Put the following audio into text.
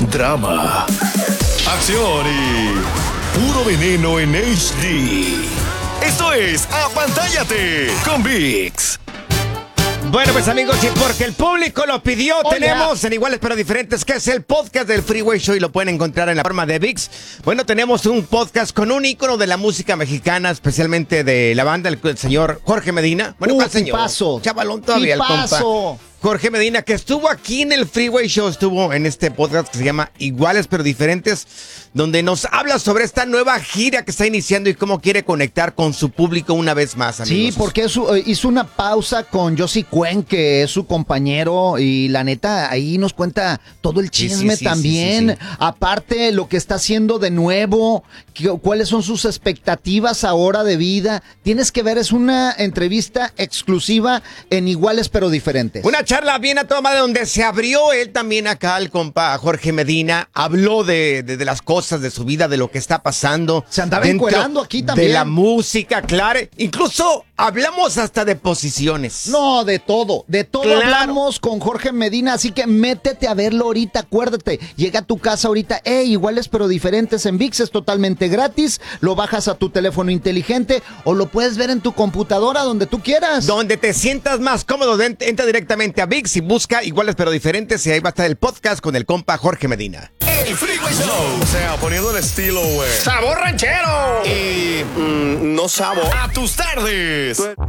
drama, acción y puro veneno en HD. Esto es Apantállate con VIX. Bueno, pues amigos, y porque el público lo pidió, tenemos en Iguales pero Diferentes, que es el podcast del Freeway Show y lo pueden encontrar en la forma de VIX. Bueno, tenemos un podcast con un ícono de la música mexicana, especialmente de la banda, el señor Jorge Medina. Bueno, ¿cuál señor? Tipazo. Chavalón todavía, el compa. Jorge Medina, que estuvo aquí en el Freeway Show, estuvo en este podcast que se llama Iguales pero Diferentes, donde nos habla sobre esta nueva gira que está iniciando y cómo quiere conectar con su público una vez más, amigos. Sí, porque hizo una pausa con Josie Cuen, que es su compañero, y la neta, ahí nos cuenta todo el chisme también. Sí. Aparte, lo que está haciendo de nuevo, cuáles son sus expectativas ahora de vida. Tienes que ver, es una entrevista exclusiva en Iguales pero Diferentes. Una charla bien a toda madre donde se abrió él también acá, el compa Jorge Medina, habló de las cosas de su vida, de lo que está pasando. Se andaba encuerando aquí también. De la música, claro. Incluso hablamos hasta de posiciones. No, de todo claro. Hablamos con Jorge Medina, así que métete a verlo ahorita, acuérdate. Llega a tu casa ahorita, Iguales pero Diferentes en VIX, es totalmente gratis. Lo bajas a tu teléfono inteligente o lo puedes ver en tu computadora, donde tú quieras. Donde te sientas más cómodo, entra directamente a VIX y busca Iguales pero Diferentes y ahí va a estar el podcast con el compa Jorge Medina. El Freeway Show. O sea, poniendo el estilo, güey. ¡Sabor ranchero! Y no sabor. A tus tardes.